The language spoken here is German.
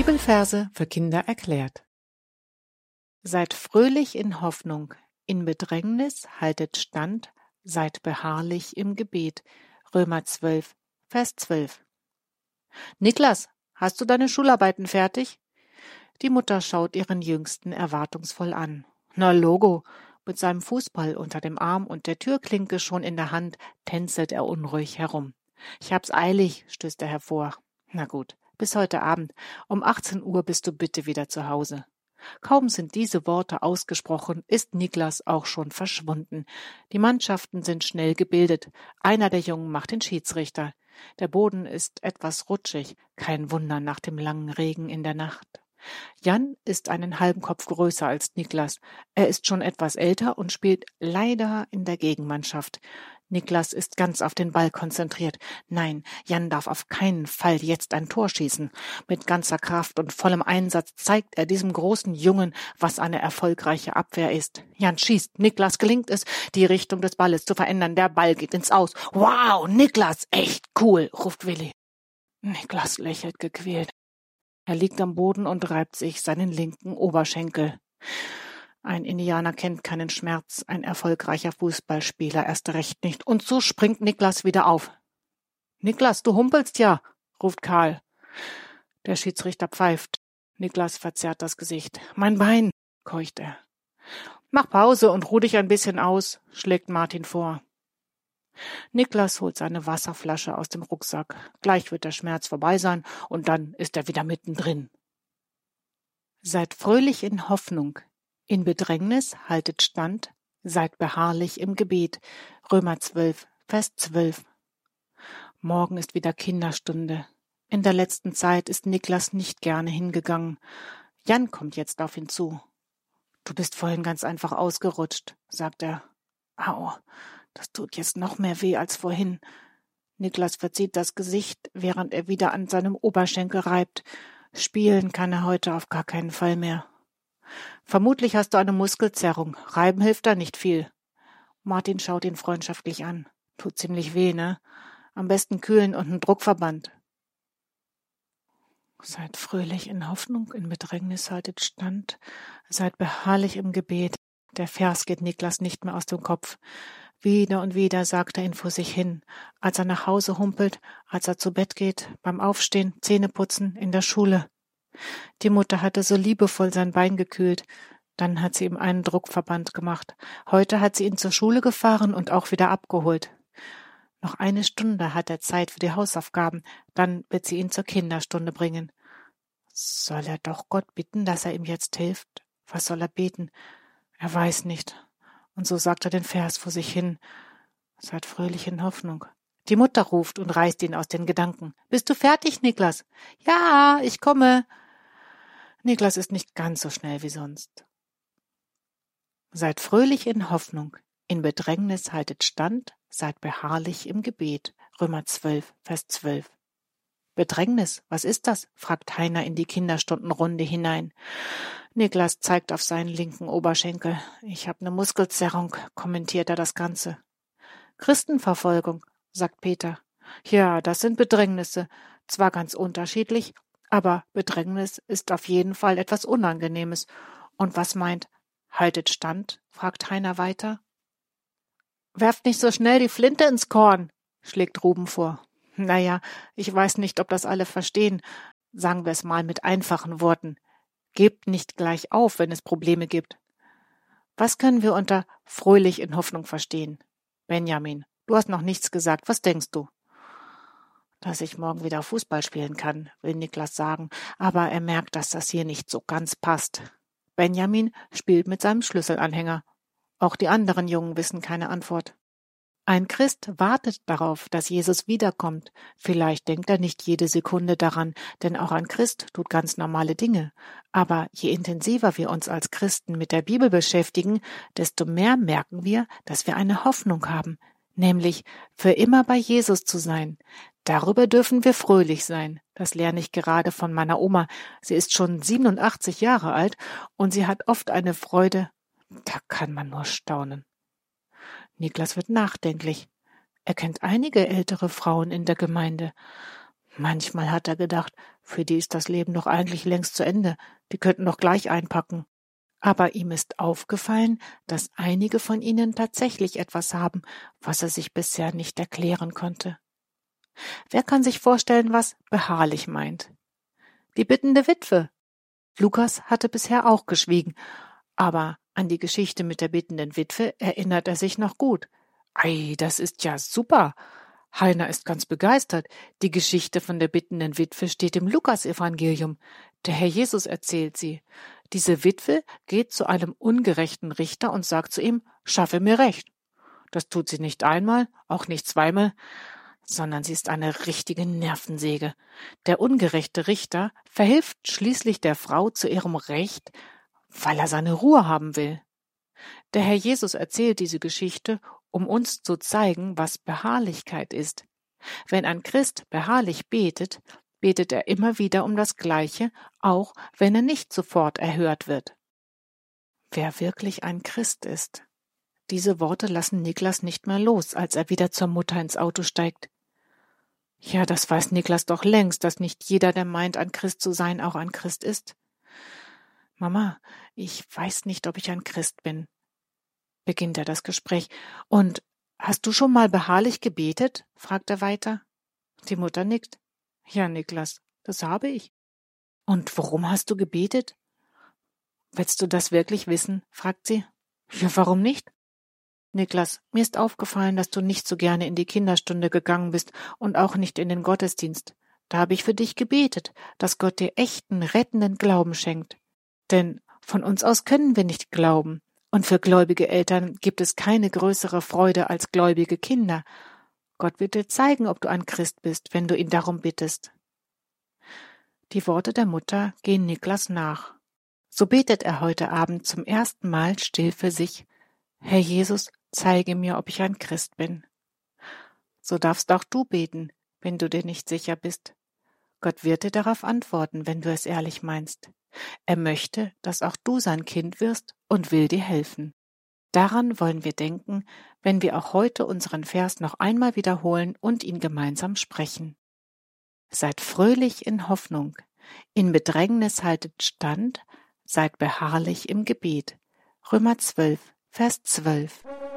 Bibelverse für Kinder erklärt. Seid fröhlich in Hoffnung, in Bedrängnis haltet stand, seid beharrlich im Gebet. Römer 12, Vers 12. Niklas, hast du deine Schularbeiten fertig? Die Mutter schaut ihren Jüngsten erwartungsvoll an. Na Logo, mit seinem Fußball unter dem Arm und der Türklinke schon in der Hand, tänzelt er unruhig herum. Ich hab's eilig, stößt er hervor. Na gut, bis heute Abend. Um 18 Uhr bist du bitte wieder zu Hause. Kaum sind diese Worte ausgesprochen, ist Niklas auch schon verschwunden. Die Mannschaften sind schnell gebildet. Einer der Jungen macht den Schiedsrichter. Der Boden ist etwas rutschig. Kein Wunder nach dem langen Regen in der Nacht. Jan ist einen halben Kopf größer als Niklas. Er ist schon etwas älter und spielt leider in der Gegenmannschaft. Niklas ist ganz auf den Ball konzentriert. Nein, Jan darf auf keinen Fall jetzt ein Tor schießen. Mit ganzer Kraft und vollem Einsatz zeigt er diesem großen Jungen, was eine erfolgreiche Abwehr ist. Jan schießt. Niklas gelingt es, die Richtung des Balles zu verändern. Der Ball geht ins Aus. Wow, Niklas, echt cool, ruft Willi. Niklas lächelt gequält. Er liegt am Boden und reibt sich seinen linken Oberschenkel. Ein Indianer kennt keinen Schmerz, ein erfolgreicher Fußballspieler erst recht nicht. Und so springt Niklas wieder auf. Niklas, du humpelst ja, ruft Karl. Der Schiedsrichter pfeift. Niklas verzerrt das Gesicht. Mein Bein, keucht er. Mach Pause und ruh dich ein bisschen aus, schlägt Martin vor. Niklas holt seine Wasserflasche aus dem Rucksack. Gleich wird der Schmerz vorbei sein und dann ist er wieder mittendrin. Seid fröhlich in Hoffnung. In Bedrängnis haltet stand, seid beharrlich im Gebet. Römer 12, Vers 12. Morgen ist wieder Kinderstunde. In der letzten Zeit ist Niklas nicht gerne hingegangen. Jan kommt jetzt auf ihn zu. Du bist vorhin ganz einfach ausgerutscht, sagt er. Au, das tut jetzt noch mehr weh als vorhin. Niklas verzieht das Gesicht, während er wieder an seinem Oberschenkel reibt. Spielen kann er heute auf gar keinen Fall mehr. Vermutlich hast du eine Muskelzerrung. Reiben hilft da nicht viel. Martin schaut ihn freundschaftlich an. Tut ziemlich weh, ne? Am besten kühlen und einen Druckverband. Seid fröhlich in Hoffnung, in Bedrängnis haltet stand, seid beharrlich im Gebet. Der Vers geht Niklas nicht mehr aus dem Kopf. Wieder und wieder sagt er ihn vor sich hin, als er nach Hause humpelt, als er zu Bett geht, beim Aufstehen, Zähneputzen, in der Schule. Die Mutter hatte so liebevoll sein Bein gekühlt. Dann hat sie ihm einen Druckverband gemacht. Heute hat sie ihn zur Schule gefahren und auch wieder abgeholt. Noch eine Stunde hat er Zeit für die Hausaufgaben. Dann wird sie ihn zur Kinderstunde bringen. Soll er doch Gott bitten, dass er ihm jetzt hilft? Was soll er beten? Er weiß nicht. Und so sagt er den Vers vor sich hin. Seid fröhlich in Hoffnung. Die Mutter ruft und reißt ihn aus den Gedanken. Bist du fertig, Niklas? Ja, ich komme. Niklas ist nicht ganz so schnell wie sonst. Seid fröhlich in Hoffnung. In Bedrängnis haltet stand, seid beharrlich im Gebet. Römer 12, Vers 12. Bedrängnis, was ist das? Fragt Heiner in die Kinderstundenrunde hinein. Niklas zeigt auf seinen linken Oberschenkel. Ich habe eine Muskelzerrung, kommentiert er das Ganze. Christenverfolgung, sagt Peter. Ja, das sind Bedrängnisse. Zwar ganz unterschiedlich, aber Bedrängnis ist auf jeden Fall etwas Unangenehmes. Und was meint, haltet stand? Fragt Heiner weiter. Werft nicht so schnell die Flinte ins Korn, schlägt Ruben vor. Naja, ich weiß nicht, ob das alle verstehen. Sagen wir es mal mit einfachen Worten. Gebt nicht gleich auf, wenn es Probleme gibt. Was können wir unter fröhlich in Hoffnung verstehen? Benjamin, du hast noch nichts gesagt. Was denkst du? Dass ich morgen wieder Fußball spielen kann, will Niklas sagen, aber er merkt, dass das hier nicht so ganz passt. Benjamin spielt mit seinem Schlüsselanhänger. Auch die anderen Jungen wissen keine Antwort. Ein Christ wartet darauf, dass Jesus wiederkommt. Vielleicht denkt er nicht jede Sekunde daran, denn auch ein Christ tut ganz normale Dinge. Aber je intensiver wir uns als Christen mit der Bibel beschäftigen, desto mehr merken wir, dass wir eine Hoffnung haben, nämlich für immer bei Jesus zu sein. Darüber dürfen wir fröhlich sein. Das lerne ich gerade von meiner Oma. Sie ist schon 87 Jahre alt und sie hat oft eine Freude, da kann man nur staunen. Niklas wird nachdenklich. Er kennt einige ältere Frauen in der Gemeinde. Manchmal hat er gedacht, für die ist das Leben doch eigentlich längst zu Ende, die könnten doch gleich einpacken. Aber ihm ist aufgefallen, dass einige von ihnen tatsächlich etwas haben, was er sich bisher nicht erklären konnte. Wer kann sich vorstellen, was beharrlich meint? Die bittende Witwe. Lukas hatte bisher auch geschwiegen, aber an die Geschichte mit der bittenden Witwe erinnert er sich noch gut. Ei, das ist ja super! Heiner ist ganz begeistert. Die Geschichte von der bittenden Witwe steht im Lukasevangelium. Der Herr Jesus erzählt sie. Diese Witwe geht zu einem ungerechten Richter und sagt zu ihm, schaffe mir Recht. Das tut sie nicht einmal, auch nicht zweimal, sondern sie ist eine richtige Nervensäge. Der ungerechte Richter verhilft schließlich der Frau zu ihrem Recht, weil er seine Ruhe haben will. Der Herr Jesus erzählt diese Geschichte, um uns zu zeigen, was Beharrlichkeit ist. Wenn ein Christ beharrlich betet, betet er immer wieder um das Gleiche, auch wenn er nicht sofort erhört wird. Wer wirklich ein Christ ist. Diese Worte lassen Niklas nicht mehr los, als er wieder zur Mutter ins Auto steigt. Ja, das weiß Niklas doch längst, dass nicht jeder, der meint, ein Christ zu sein, auch ein Christ ist. Mama, ich weiß nicht, ob ich ein Christ bin, beginnt er das Gespräch. Und hast du schon mal beharrlich gebetet? Fragt er weiter. Die Mutter nickt. Ja, Niklas, das habe ich. Und worum hast du gebetet? Willst du das wirklich wissen? Fragt sie. Ja, warum nicht? Niklas, mir ist aufgefallen, dass du nicht so gerne in die Kinderstunde gegangen bist und auch nicht in den Gottesdienst. Da habe ich für dich gebetet, dass Gott dir echten, rettenden Glauben schenkt. Denn von uns aus können wir nicht glauben. Und für gläubige Eltern gibt es keine größere Freude als gläubige Kinder. Gott wird dir zeigen, ob du ein Christ bist, wenn du ihn darum bittest. Die Worte der Mutter gehen Niklas nach. So betet er heute Abend zum ersten Mal still für sich. Herr Jesus, zeige mir, ob ich ein Christ bin. So darfst auch du beten, wenn du dir nicht sicher bist. Gott wird dir darauf antworten, wenn du es ehrlich meinst. Er möchte, dass auch du sein Kind wirst und will dir helfen. Daran wollen wir denken, wenn wir auch heute unseren Vers noch einmal wiederholen und ihn gemeinsam sprechen. Seid fröhlich in Hoffnung, in Bedrängnis haltet stand, seid beharrlich im Gebet. Römer 12, Vers 12.